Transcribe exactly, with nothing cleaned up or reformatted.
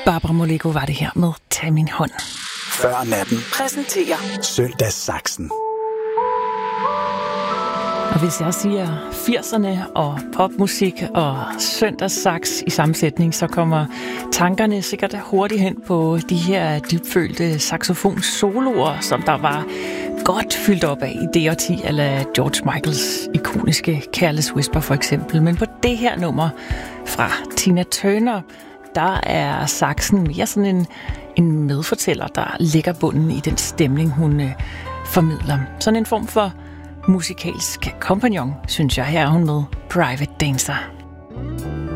Barbara Moleko var det her med Tag min hånd. Før natten Præsenterer Søndagssaksen. Og hvis jeg siger firserne og popmusik og søndagssaks i sammensætning, så kommer tankerne sikkert hurtigt hen på de her dybfølte saxofon-soloer, som der var godt fyldt op af i det årti, eller George Michaels ikoniske Careless Whisper for eksempel. Men på det her nummer fra Tina Turner, der er saxen mere sådan en, en medfortæller, der lægger bunden i den stemning, hun øh, formidler. Sådan en form for musikalsk kompagnon, synes jeg. Her er hun med Private Dancer.